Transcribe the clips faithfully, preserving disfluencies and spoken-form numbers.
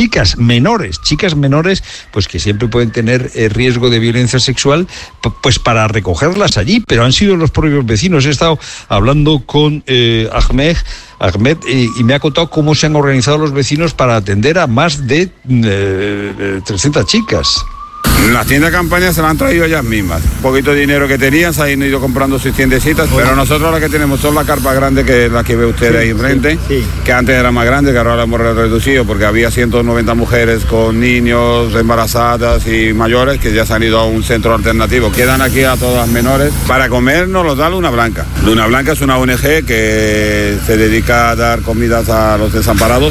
chicas menores, chicas menores, pues que siempre pueden tener eh, riesgo de violencia sexual, pues para recogerlas allí, pero han sido los propios vecinos. He estado hablando con eh, Ahmed, Ahmed eh, y me ha contado cómo se han organizado los vecinos para atender a más de eh, trescientas chicas. Las tiendas de campaña se las han traído ellas mismas. Un poquito de dinero que tenían, se han ido comprando sus tiendecitas, pero nosotros lo que tenemos son las carpas grandes, que es la que ve usted sí, ahí enfrente, sí, sí. que antes era más grande, que ahora la hemos reducido, porque había ciento noventa mujeres con niños, embarazadas y mayores, que ya se han ido a un centro alternativo. Quedan aquí a todas menores. Para comer nos los da Luna Blanca. Luna Blanca es una O N Ge que se dedica a dar comidas a los desamparados.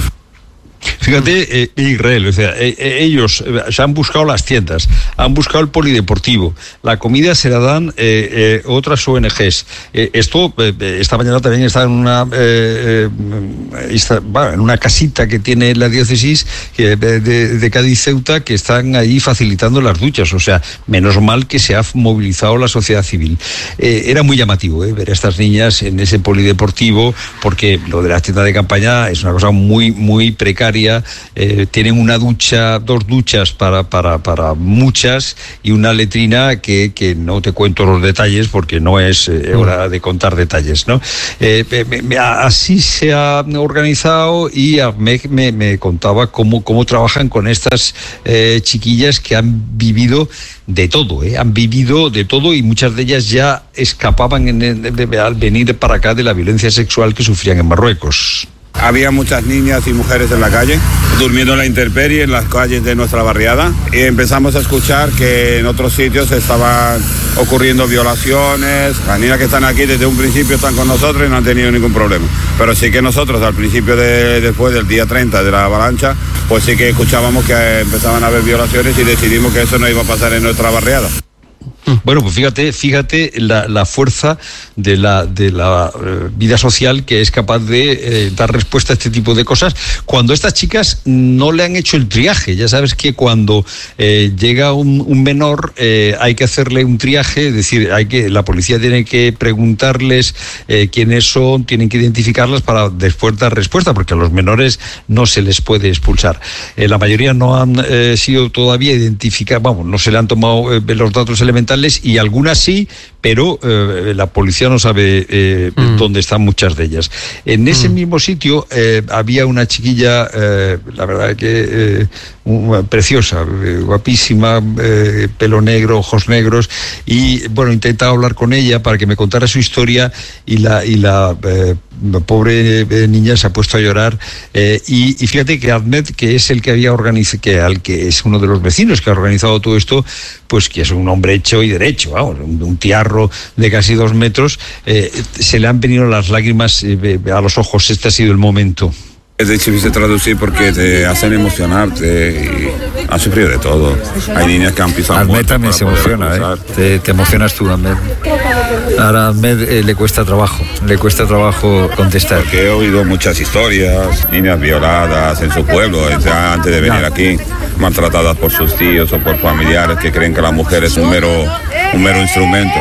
Fíjate, eh, Israel, o sea, eh, eh, ellos eh, se han buscado las tiendas, han buscado el polideportivo, la comida se la dan eh, eh, otras O N Ges. Eh, esto, eh, esta mañana también está en una, eh, está, bueno, en una casita que tiene la diócesis eh, de, de Cádiz Ceuta, que están ahí facilitando las duchas. O sea, menos mal que se ha movilizado la sociedad civil. Eh, era muy llamativo eh, ver a estas niñas en ese polideportivo, porque lo de la tienda de campaña es una cosa muy, muy precaria. Eh, tienen una ducha, dos duchas para, para, para muchas y una letrina que, que no te cuento los detalles porque no es eh, hora de contar detalles, ¿no? Eh, me, así se ha organizado y me, me, me contaba cómo, cómo trabajan con estas eh, chiquillas que han vivido de todo, ¿eh? han vivido de todo y muchas de ellas ya escapaban en el, de, de, al venir para acá de la violencia sexual que sufrían en Marruecos. Había muchas niñas y mujeres en la calle, durmiendo en la intemperie, en las calles de nuestra barriada, y empezamos a escuchar que en otros sitios estaban ocurriendo violaciones. Las niñas que están aquí desde un principio están con nosotros y no han tenido ningún problema. Pero sí que nosotros al principio, de, después del día treinta de la avalancha, pues sí que escuchábamos que empezaban a haber violaciones y decidimos que eso no iba a pasar en nuestra barriada. Bueno, pues fíjate, fíjate la, la fuerza de la, de la eh, vida social que es capaz de eh, dar respuesta a este tipo de cosas cuando estas chicas no le han hecho el triaje. Ya sabes que cuando eh, llega un, un menor eh, hay que hacerle un triaje, es decir, hay que la policía tiene que preguntarles eh, quiénes son, tienen que identificarlas para después dar respuesta, porque a los menores no se les puede expulsar. Eh, la mayoría no han eh, sido todavía identificadas, vamos, no se le han tomado eh, los datos elementales y algunas sí, pero eh, la policía no sabe eh, mm. dónde están muchas de ellas. En ese mm. mismo sitio eh, había una chiquilla, eh, la verdad que eh, preciosa, eh, guapísima, eh, pelo negro, ojos negros, y bueno, intentaba hablar con ella para que me contara su historia y la, y la eh, pobre eh, niña se ha puesto a llorar eh, y, y fíjate que Ahmed, que es el que había organizado, que al que es uno de los vecinos que ha organizado todo esto, pues que es un hombre hecho y derecho, vamos, un, un tiarro de casi dos metros, eh, se le han venido las lágrimas eh, a los ojos. Este ha sido el momento. Es difícil traducir porque te hacen emocionarte y han sufrido de todo. Hay niñas que han pisado. Ahmed también se emociona, ¿eh? Te, te emocionas tú, Ahmed. Ahora a Ahmed eh, le cuesta trabajo, le cuesta trabajo contestar. Porque he oído muchas historias, niñas violadas en su pueblo, ya antes de venir aquí, maltratadas por sus tíos o por familiares que creen que la mujer es un mero, un mero instrumento.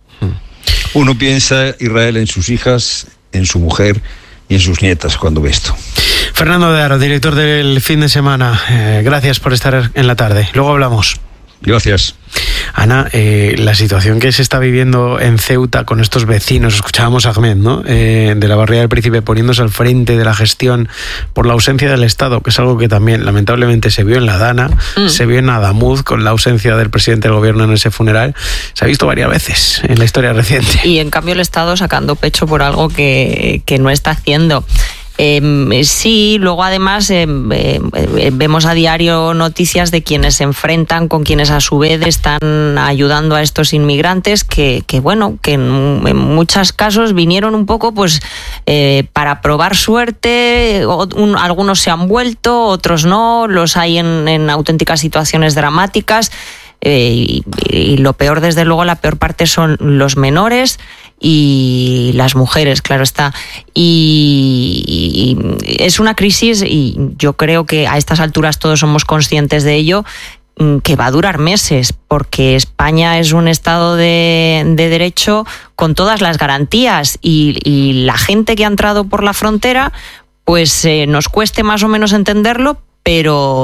Uno piensa, Israel, en sus hijas, en su mujer y en sus nietas cuando ve esto. Fernando de Aro, director del Fin de Semana, eh, gracias por estar en la tarde. Luego hablamos. Gracias. Ana, eh, la situación que se está viviendo en Ceuta con estos vecinos, escuchábamos a Ahmed, ¿no? Eh, de la barriada del Príncipe poniéndose al frente de la gestión por la ausencia del Estado, que es algo que también lamentablemente se vio en la Dana, mm. se vio en Adamuz con la ausencia del presidente del gobierno en ese funeral, se ha visto varias veces en la historia reciente. Y en cambio el Estado sacando pecho por algo que, que no está haciendo. Eh, sí, luego además eh, eh, vemos a diario noticias de quienes se enfrentan con quienes a su vez están ayudando a estos inmigrantes que, que bueno, que en, en muchos casos vinieron un poco pues eh, para probar suerte, o, un, algunos se han vuelto, otros no, los hay en, en auténticas situaciones dramáticas. Eh, y, y lo peor, desde luego, la peor parte son los menores y las mujeres, claro está. Y, y es una crisis, y yo creo que a estas alturas todos somos conscientes de ello, que va a durar meses, porque España es un Estado de, de derecho con todas las garantías y, y la gente que ha entrado por la frontera, pues eh, nos cueste más o menos entenderlo, pero